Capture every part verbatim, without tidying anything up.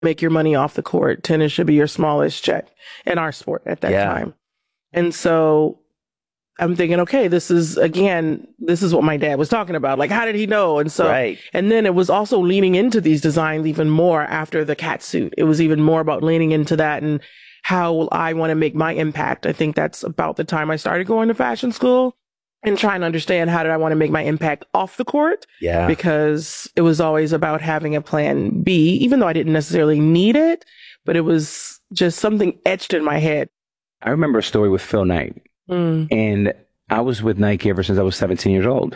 make your money off the court. Tennis should be your smallest check in our sport at that yeah. time. And so I'm thinking, okay, this is, again, this is what my dad was talking about. Like, how did he know? And so, right. and then it was also leaning into these designs even more after the cat suit. It was even more about leaning into that and how will I want to make my impact. I think that's about the time I started going to fashion school and trying to understand how did I want to make my impact off the court. Yeah. Because it was always about having a plan B, even though I didn't necessarily need it, but it was just something etched in my head. I remember a story with Phil Knight. Mm. And I was with Nike ever since I was seventeen years old.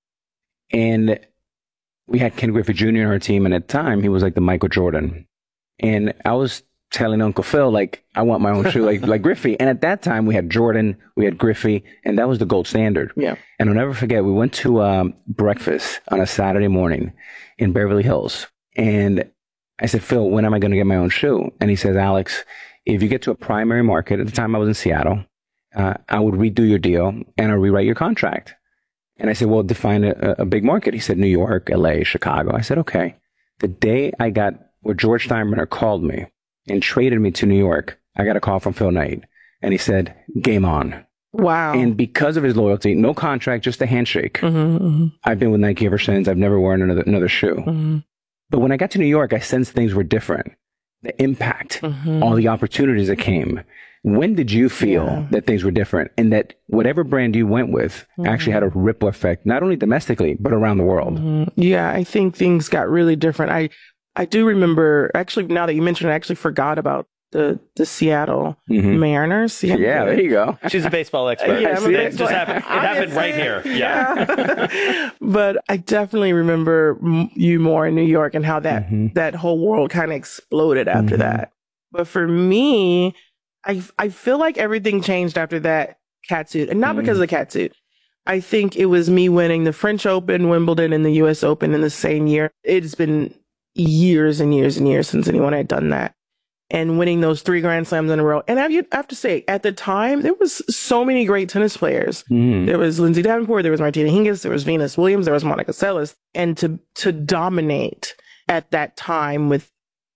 And we had Ken Griffey Junior on our team. And at the time, he was like the Michael Jordan. And I was telling Uncle Phil, like, I want my own shoe, like, like Griffey. And at that time, we had Jordan, we had Griffey, and that was the gold standard. Yeah. And I'll never forget, we went to um, breakfast on a Saturday morning in Beverly Hills. And I said, Phil, when am I going to get my own shoe? And he says, Alex, if you get to a primary market, at the time I was in Seattle, uh, I would redo your deal and I'll rewrite your contract. And I said, well, define a, a big market. He said, New York, L A, Chicago. I said, okay. The day I got where George Steinbrenner called me and traded me to New York, I got a call from Phil Knight. And he said, game on. Wow. And because of his loyalty, no contract, just a handshake. Mm-hmm, mm-hmm. I've been with Nike ever since. I've never worn another, another shoe. Mm-hmm. But when I got to New York, I sensed things were different. The impact, mm-hmm. all the opportunities that came. When did you feel yeah. that things were different and that whatever brand you went with mm-hmm. actually had a ripple effect, not only domestically, but around the world? Mm-hmm. Yeah, I think things got really different. I, I do remember, actually, now that you mentioned it, I actually forgot about the the Seattle mm-hmm. Mariners. Yeah, yeah, there you go. She's a baseball expert. Yeah, I'm a it baseball just happened, it happened right here. Yeah. yeah. But I definitely remember m- you more in New York and how that, mm-hmm. that whole world kind of exploded after mm-hmm. that. But for me, I I feel like everything changed after that cat suit. And not mm-hmm. because of the cat suit. I think it was me winning the French Open, Wimbledon, and the U S Open in the same year. It's been years and years and years since anyone had done that. And winning those three Grand Slams in a row. And I have to say, at the time, there was so many great tennis players. Mm. There was Lindsay Davenport, there was Martina Hingis, there was Venus Williams, there was Monica Seles. And to to dominate at that time with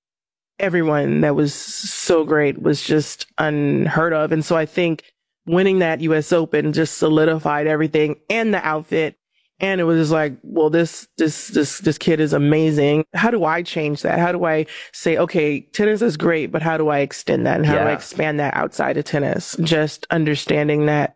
everyone that was so great was just unheard of. And so I think winning that U S Open just solidified everything and the outfit. And it was just like, well, this, this, this, this kid is amazing. How do I change that? How do I say, okay, tennis is great, but how do I extend that? And how yeah. do I expand that outside of tennis? Just understanding that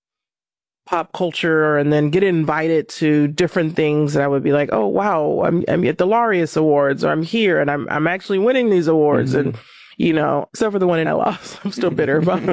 pop culture and then get invited to different things that I would be like, oh, wow, I'm, I'm at the Laureus Awards or I'm here and I'm, I'm actually winning these awards. Mm-hmm. And, you know, except for the one in I lost, I'm still bitter about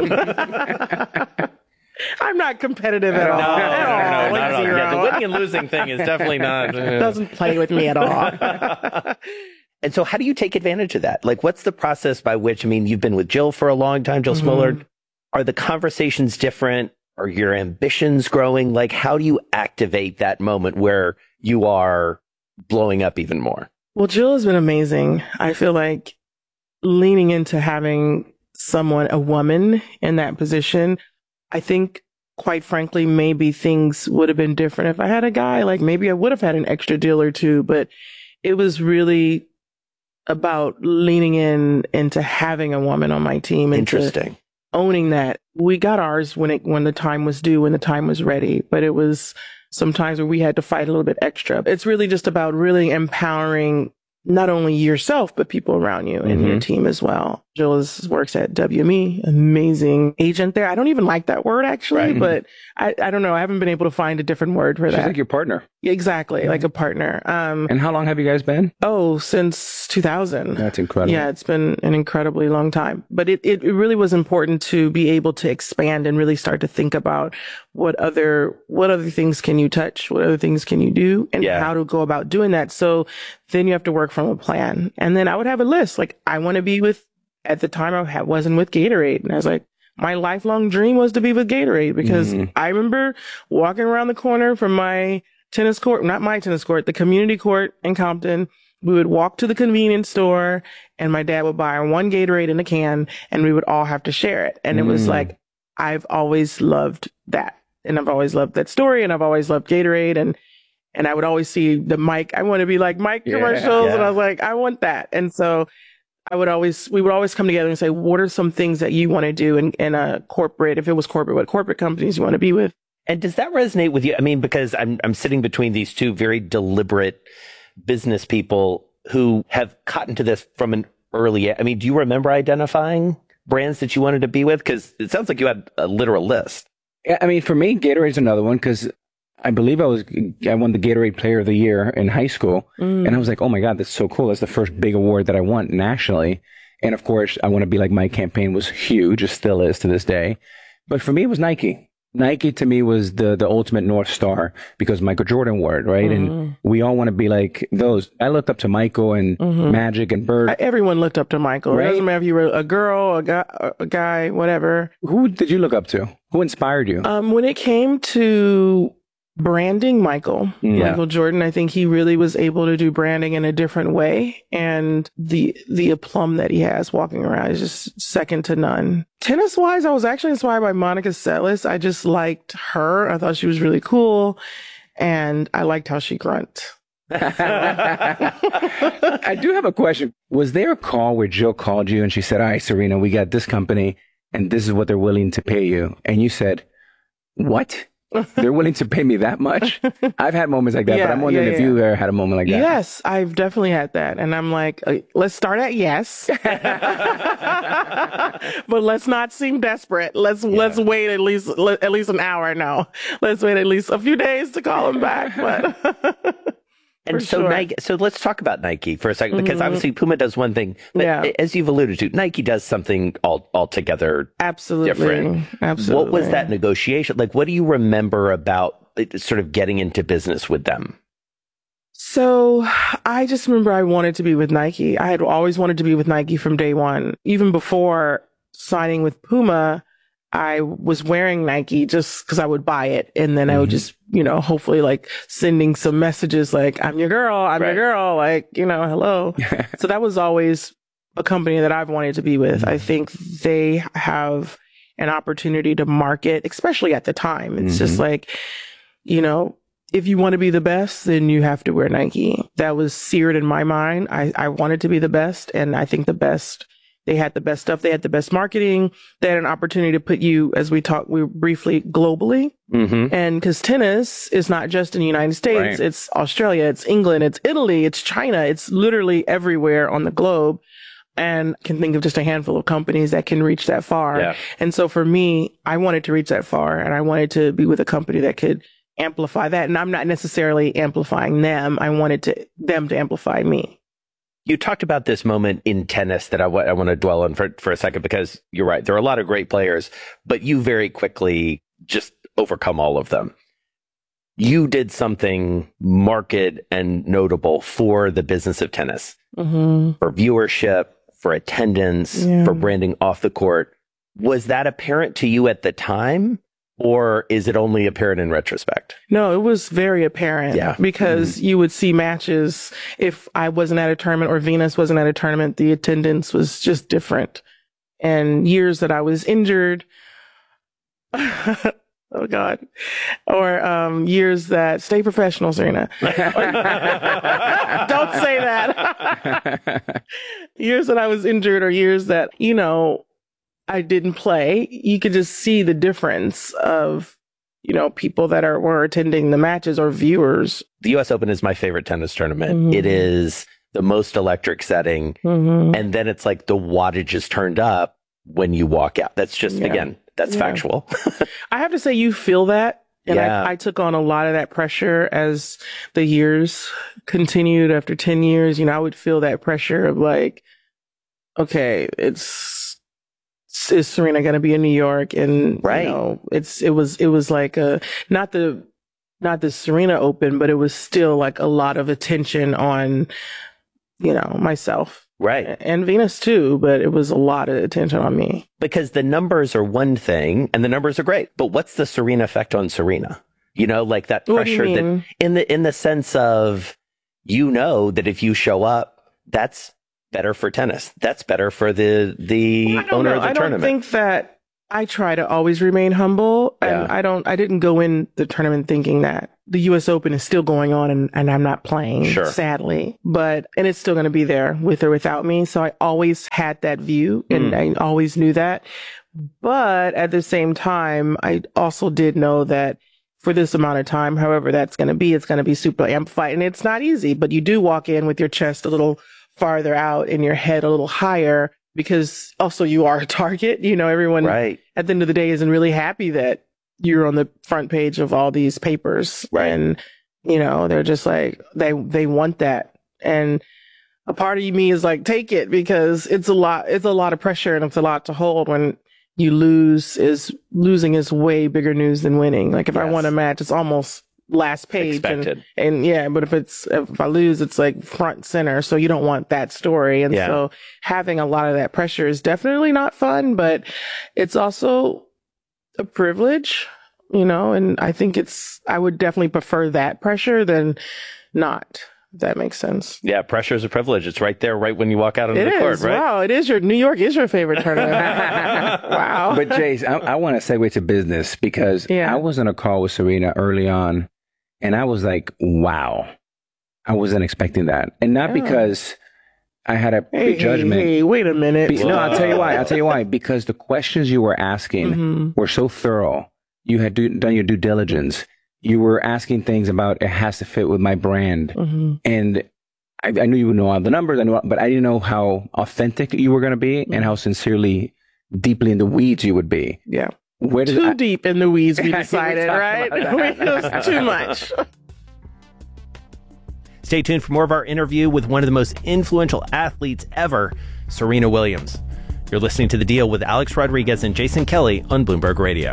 it. I'm not competitive at all. No, at no, no, all. no, not at all. Yeah, the winning and losing thing is definitely not. Uh... Doesn't play with me at all. And so how do you take advantage of that? Like, what's the process by which, I mean, you've been with Jill for a long time, Jill mm-hmm. Smollard. Are the conversations different? Are your ambitions growing? Like, how do you activate that moment where you are blowing up even more? Well, Jill has been amazing. I feel like leaning into having someone, a woman in that position, I think, quite frankly, maybe things would have been different if I had a guy. Like maybe I would have had an extra deal or two, but it was really about leaning in into having a woman on my team. And interesting. Owning that. We got ours when it when the time was due, when the time was ready, but it was sometimes where we had to fight a little bit extra. It's really just about really empowering not only yourself, but people around you and mm-hmm. your team as well. Jill is, works at W M E, amazing agent there. I don't even like that word actually, right. but I, I don't know. I haven't been able to find a different word for She's that. She's like your partner. Exactly, mm-hmm. like a partner. Um, and how long have you guys been? Oh, since two thousand. That's incredible. Yeah, it's been an incredibly long time. But it, it really was important to be able to expand and really start to think about what other what other things can you touch, what other things can you do, and yeah. how to go about doing that. So then you have to work from a plan. And then I would have a list. Like, I want to be with, at the time I wasn't with Gatorade. And I was like, my lifelong dream was to be with Gatorade because mm-hmm. I remember walking around the corner from my tennis court, not my tennis court, the community court in Compton. We would walk to the convenience store and my dad would buy one Gatorade in a can and we would all have to share it. And mm. it was like, I've always loved that. And I've always loved that story and I've always loved Gatorade. And, and I would always see the Mike, I want to be like Mike yeah, commercials. yeah. And I was like, I want that. And so I would always, we would always come together and say, what are some things that you want to do in, in a corporate, if it was corporate, what corporate companies you want to be with? And does that resonate with you? I mean, because I'm, I'm sitting between these two very deliberate business people who have gotten to this from an early, I mean, do you remember identifying brands that you wanted to be with? Because it sounds like you had a literal list. Yeah, I mean, for me, Gatorade's another one because I believe I was, I won the Gatorade Player of the Year in high school. Mm. And I was like, oh my God, that's so cool. That's the first big award that I won nationally. And of course, I Want to Be Like Mike campaign was huge. It still is to this day. But for me, it was Nike. Nike to me was the, the ultimate North Star because Michael Jordan wore it, right? Mm-hmm. And we all want to be like those. I looked up to Michael and mm-hmm. Magic and Bird. Everyone looked up to Michael. Right? It doesn't matter if you were a girl, a guy, a guy, whatever. Who did you look up to? Who inspired you? Um, when it came to branding, Michael, yeah. Michael Jordan, I think he really was able to do branding in a different way. And the, the aplomb that he has walking around is just second to none. Tennis wise, I was actually inspired by Monica Seles. I just liked her. I thought she was really cool. And I liked how she grunt. I do have a question. Was there a call where Jill called you and she said, all right, Serena, we got this company and this is what they're willing to pay you. And you said, what? They're willing to pay me that much? I've had moments like that, yeah, but I'm wondering yeah, yeah. if you ever had a moment like that. Yes, I've definitely had that. And I'm like, uh, let's start at yes. But let's not seem desperate. Let's yeah. let's wait at least at least an hour now. Let's wait at least a few days to call them back. But And so sure. Nike, so let's talk about Nike for a second, because mm-hmm. obviously Puma does one thing, but yeah. as you've alluded to, Nike does something all altogether Absolutely. different. Absolutely. What was that negotiation? Like, what do you remember about sort of getting into business with them? So I just remember I wanted to be with Nike. I had always wanted to be with Nike from day one. Even before signing with Puma, I was wearing Nike just because I would buy it. And then mm-hmm. I would just, you know, hopefully like sending some messages like, I'm your girl, I'm right. your girl, like, you know, hello. So that was always a company that I've wanted to be with. Mm-hmm. I think they have an opportunity to market, especially at the time. It's mm-hmm. just like, you know, if you want to be the best, then you have to wear Nike. That was seared in my mind. I, I wanted to be the best. And I think the best They had the best stuff. They had the best marketing. They had an opportunity to put you, as we talked, we briefly, globally. Mm-hmm. And because tennis is not just in the United States, right. it's Australia, it's England, it's Italy, it's China. It's literally everywhere on the globe. And I can think of just a handful of companies that can reach that far. Yeah. And so for me, I wanted to reach that far, and I wanted to be with a company that could amplify that. And I'm not necessarily amplifying them. I wanted to them to amplify me. You talked about this moment in tennis that I, w- I want to dwell on for, for a second, because you're right. There are a lot of great players, but you very quickly just overcome all of them. You did something marked and notable for the business of tennis, mm-hmm. for viewership, for attendance, yeah. for branding off the court. Was that apparent to you at the time? Or is it only apparent in retrospect? No, it was very apparent. Yeah. Because mm-hmm. you would see matches. If I wasn't at a tournament or Venus wasn't at a tournament, the attendance was just different. And years that I was injured, oh God, or um, years that, stay professional, Serena. Don't say that. Years that I was injured, or years that, you know, I didn't play, you could just see the difference of, you know, people that are were attending the matches or viewers. The U S Open is my favorite tennis tournament. Mm-hmm. It is the most electric setting. Mm-hmm. And then it's like the wattage is turned up when you walk out. That's just, yeah. again, that's yeah. factual. I have to say, you feel that. And yeah. I, I took on a lot of that pressure as the years continued. After ten years, you know, I would feel that pressure of like, okay, it's, is Serena going to be in New York? And, right. you know, it's, it was, it was like a, not the, not the Serena Open, but it was still like a lot of attention on, you know, myself. Right. And Venus too, but it was a lot of attention on me. Because the numbers are one thing and the numbers are great, but what's the Serena effect on Serena? You know, like that pressure that in the, in the sense of, you know, that if you show up, that's better for tennis. That's better for the the well, owner know. of the I tournament. I don't think that I try to always remain humble, and Yeah. I don't. I didn't go in the tournament thinking that the U S Open is still going on, and, and I'm not playing. Sure. Sadly, but and it's still going to be there with or without me. So I always had that view, and Mm. I always knew that. But at the same time, I also did know that for this amount of time, however that's going to be, it's going to be super amplified, and it's not easy. But you do walk in with your chest a little farther out and your head a little higher, because also you are a target. You know, everyone Right. at the end of the day isn't really happy that you're on the front page of all these papers. Right. And, you know, they're just like, they, they want that. And a part of me is like, take it, because it's a lot, it's a lot of pressure, and it's a lot to hold when you lose. Is losing is way bigger news than winning. Like if I Yes. won a match, it's almost last page. Expected. And, and yeah, but if it's, if I lose, it's like front and center. So you don't want that story. And Yeah. so having a lot of that pressure is definitely not fun, but it's also a privilege, you know, and I think it's, I would definitely prefer that pressure than not, if that makes sense. Yeah, pressure is a privilege. It's right there, right when you walk out onto It the court, is. right? Wow. It is your, New York is your favorite tournament. Wow. But Jace, I, I want to segue to business, because Yeah. I was on a call with Serena early on, and I was like, wow, I wasn't expecting that. And not Yeah. because I had a Hey, hey, prejudgment. hey, wait a minute. Be- no, I'll tell you why. I'll tell you why. Because the questions you were asking Mhm. were so thorough. You had do, done your due diligence. You were asking things about, it has to fit with my brand. Mhm. And I, I knew you would know all the numbers, I knew, but I didn't know how authentic you were going to be and how sincerely, deeply in the weeds you would be. Yeah. Where did Too I, deep in the weeds, we We decided, talked right? about that. It was too much. Stay tuned for more of our interview with one of the most influential athletes ever, Serena Williams. You're listening to The Deal with Alex Rodriguez and Jason Kelly on Bloomberg Radio.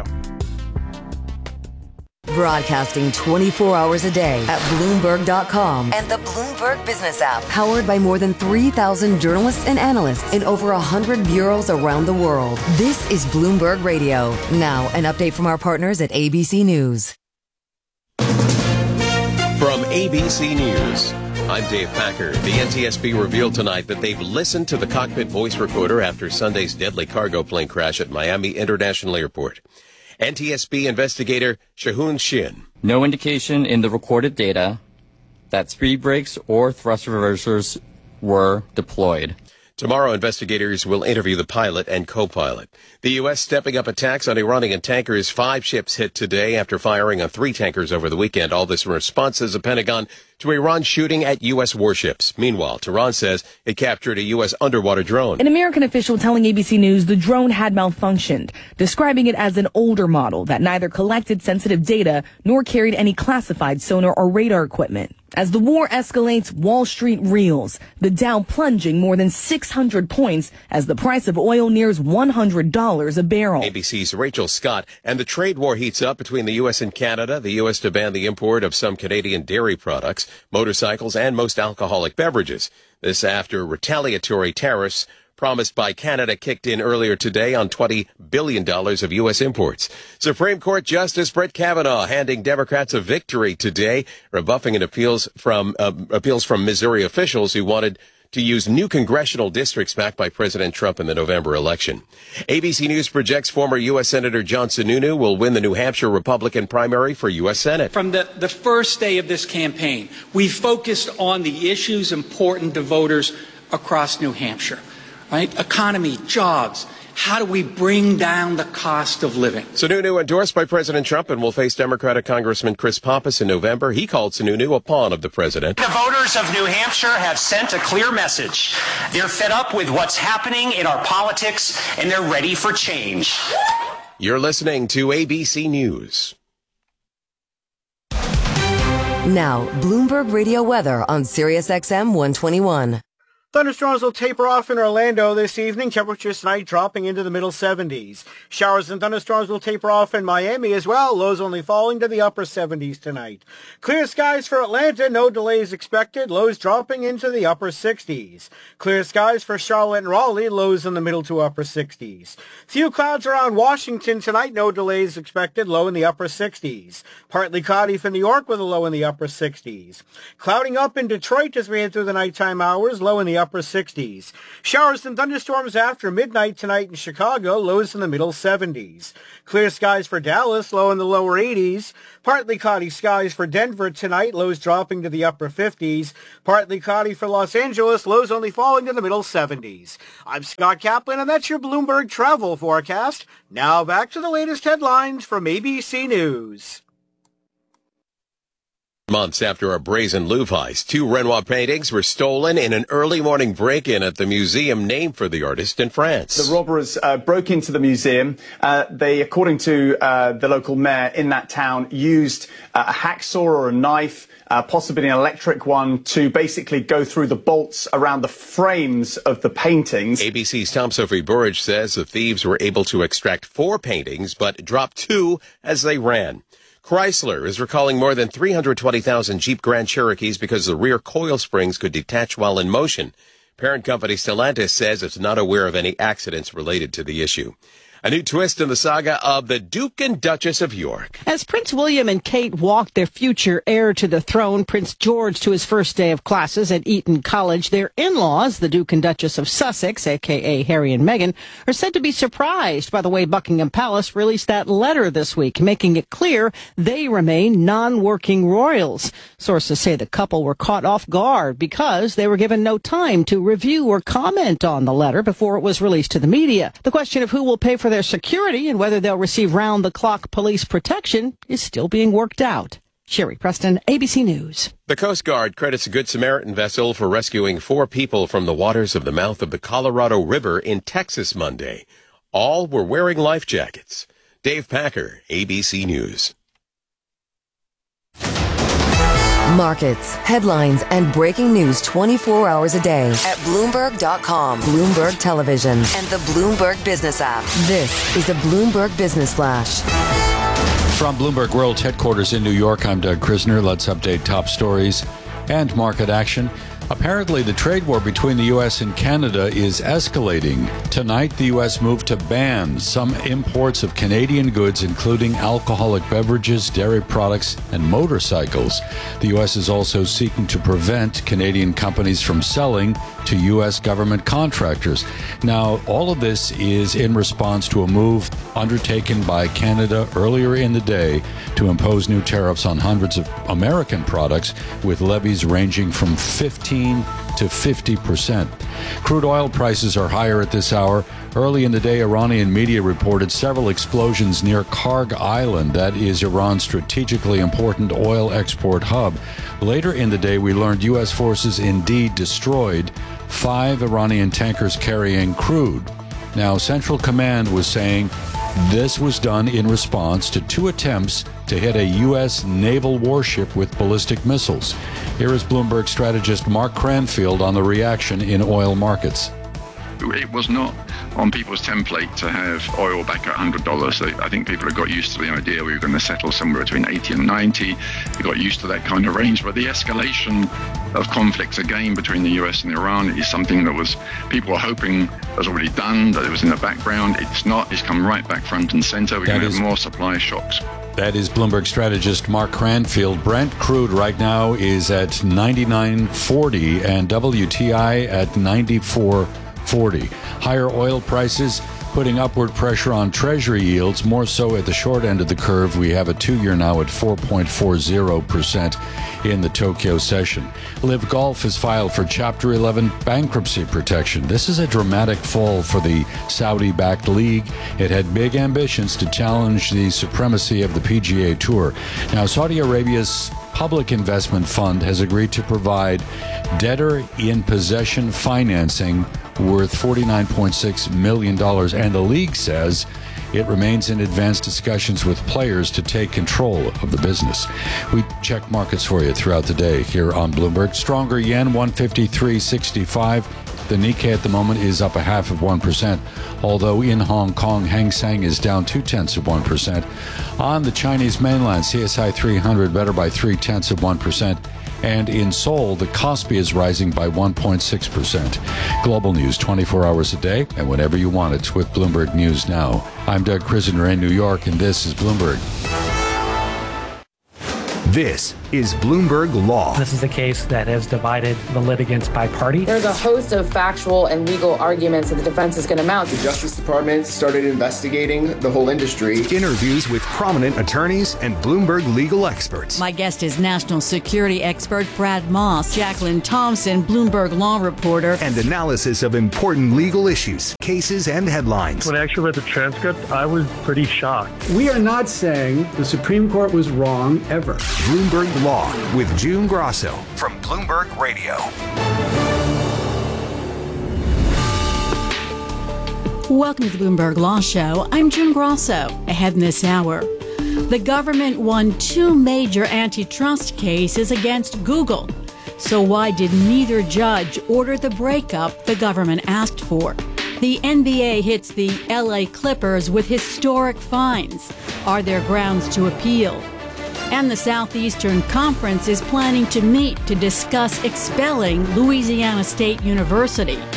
Broadcasting twenty-four hours a day at Bloomberg dot com and the Bloomberg Business app. Powered by more than three thousand journalists and analysts in over one hundred bureaus around the world. This is Bloomberg Radio. Now, an update from our partners at A B C News. From A B C News, I'm Dave Packer. The N T S B revealed tonight that they've listened to the cockpit voice recorder after Sunday's deadly cargo plane crash at Miami International Airport. N T S B investigator Shahun Shin. No indication in the recorded data that speed brakes or thrust reversers were deployed. Tomorrow, investigators will interview the pilot and co-pilot. The U S stepping up attacks on Iranian tankers. Five ships hit today after firing on three tankers over the weekend. All this in response, says the Pentagon, to Iran shooting at U S warships. Meanwhile, Tehran says it captured a U S underwater drone. An American official telling A B C News the drone had malfunctioned, describing it as an older model that neither collected sensitive data nor carried any classified sonar or radar equipment. As the war escalates, Wall Street reels, the Dow plunging more than six hundred points as the price of oil nears one hundred dollars a barrel. A B C's Rachel Scott. And the trade war heats up between the U S and Canada. The U S to ban the import of some Canadian dairy products, motorcycles, and most alcoholic beverages. This after retaliatory tariffs promised by Canada kicked in earlier today on twenty billion dollars of U S imports. Supreme Court Justice Brett Kavanaugh handing Democrats a victory today, rebuffing an appeals from uh, appeals from Missouri officials who wanted to use new congressional districts backed by President Trump in the November election. A B C News projects former U S Senator John Sununu will win the New Hampshire Republican primary for U S Senate. From the, the first day of this campaign, we focused on the issues important to voters across New Hampshire, right? Economy, jobs. How do we bring down the cost of living? Sununu endorsed by President Trump and will face Democratic Congressman Chris Pappas in November. He called Sununu a pawn of the president. The voters of New Hampshire have sent a clear message. They're fed up with what's happening in our politics, and they're ready for change. You're listening to A B C News. Now, Bloomberg Radio weather on Sirius X M one twenty-one. Thunderstorms will taper off in Orlando this evening. Temperatures tonight dropping into the middle seventies. Showers and thunderstorms will taper off in Miami as well. Lows only falling to the upper seventies tonight. Clear skies for Atlanta. No delays expected. Lows dropping into the upper sixties. Clear skies for Charlotte and Raleigh. Lows in the middle to upper sixties. Few clouds around Washington tonight. No delays expected. Low in the upper sixties. Partly cloudy for New York with a low in the upper sixties. Clouding up in Detroit as we head through the nighttime hours. Low in the upper upper sixties. Showers and thunderstorms after midnight tonight in Chicago, lows in the middle seventies. Clear skies for Dallas, low in the lower eighties. Partly cloudy skies for Denver tonight, lows dropping to the upper fifties. Partly cloudy for Los Angeles, lows only falling to the middle seventies. I'm Scott Kaplan, and that's your Bloomberg travel forecast. Now back to the latest headlines from A B C News. Months after a brazen Louvre heist, two Renoir paintings were stolen in an early morning break-in at the museum named for the artist in France. The robbers uh, broke into the museum. Uh, they, according to uh, the local mayor in that town, used uh, a hacksaw or a knife, uh, possibly an electric one, to basically go through the bolts around the frames of the paintings. A B C's Tom Sophie Burridge says the thieves were able to extract four paintings, but dropped two as they ran. Chrysler is recalling more than three hundred twenty thousand Jeep Grand Cherokees because the rear coil springs could detach while in motion. Parent company Stellantis says it's not aware of any accidents related to the issue. A new twist in the saga of the Duke and Duchess of York. As Prince William and Kate walk their future heir to the throne, Prince George, to his first day of classes at Eton College, their in-laws, the Duke and Duchess of Sussex, a k a. Harry and Meghan, are said to be surprised by the way Buckingham Palace released that letter this week, making it clear they remain non-working royals. Sources say the couple were caught off guard because they were given no time to review or comment on the letter before it was released to the media. The question of who will pay for their security and whether they'll receive round-the-clock police protection is still being worked out. Sherry Preston, A B C News. The Coast Guard credits a Good Samaritan vessel for rescuing four people from the waters of the mouth of the Colorado River in Texas Monday. All were wearing life jackets. Dave Packer, A B C News. Markets, headlines, and breaking news twenty-four hours a day at Bloomberg dot com, Bloomberg Television, and the Bloomberg Business app. This is a Bloomberg Business Flash. From Bloomberg World Headquarters in New York, I'm Doug Krisner. Let's update top stories and market action. Apparently, the trade war between the U S and Canada is escalating. Tonight, the U S moved to ban some imports of Canadian goods, including alcoholic beverages, dairy products, and motorcycles. The U S is also seeking to prevent Canadian companies from selling to U S government contractors. Now, all of this is in response to a move undertaken by Canada earlier in the day to impose new tariffs on hundreds of American products, with levies ranging from fifteen to fifty percent. Crude oil prices are higher at this hour. Early in the day, Iranian media reported several explosions near Karg Island, that is Iran's strategically important oil export hub. Later in the day, we learned U S forces indeed destroyed five Iranian tankers carrying crude. Now, Central Command was saying this was done in response to two attempts to hit a U S naval warship with ballistic missiles. Here is Bloomberg strategist Mark Cranfield on the reaction in oil markets. It was not on people's template to have oil back at one hundred dollars. I think people have got used to the idea we were going to settle somewhere between eighty and ninety. We got used to that kind of range. But the escalation of conflicts again between the U S and Iran is something that was people were hoping was already done, that it was in the background. It's not. It's come right back front and center. We're going to have more supply shocks. That is Bloomberg strategist Mark Cranfield. Brent crude right now is at ninety-nine forty and W T I at ninety-four forty. Higher oil prices putting upward pressure on Treasury yields, more so at the short end of the curve. We have a two-year now at four point four zero percent in the Tokyo session. Live Golf has filed for Chapter eleven bankruptcy protection. This is a dramatic fall for the Saudi-backed league. It had big ambitions to challenge the supremacy of the P G A Tour. Now, Saudi Arabia's Public Investment Fund has agreed to provide debtor-in-possession financing worth forty-nine point six million dollars, and the league says it remains in advanced discussions with players to take control of the business. We check markets for you throughout the day here on Bloomberg. Stronger yen, one fifty-three sixty-five. The Nikkei at the moment is up a half of one percent, although in Hong Kong, Hang Seng is down two-tenths of one percent. On the Chinese mainland, C S I three hundred better by three-tenths of one percent. And in Seoul, the Kospi is rising by one point six percent. Global news twenty-four hours a day and whenever you want it with Bloomberg News Now. I'm Doug Krisner in New York, and this is Bloomberg. This is Bloomberg Law. This is a case that has divided the litigants by party. There's a host of factual and legal arguments that the defense is going to mount. The Justice Department started investigating the whole industry. Interviews with prominent attorneys and Bloomberg legal experts. My guest is national security expert Brad Moss, Jacqueline Thompson, Bloomberg law reporter. And analysis of important legal issues, cases, and headlines. When I actually read the transcript, I was pretty shocked. We are not saying the Supreme Court was wrong ever. Bloomberg Law with June Grosso from Bloomberg Radio. Welcome to the Bloomberg Law Show. I'm June Grosso. Ahead in this hour, the government won two major antitrust cases against Google. So why did neither judge order the breakup the government asked for? The N B A hits the L A Clippers with historic fines. Are there grounds to appeal? And the Southeastern Conference is planning to meet to discuss expelling Louisiana State University.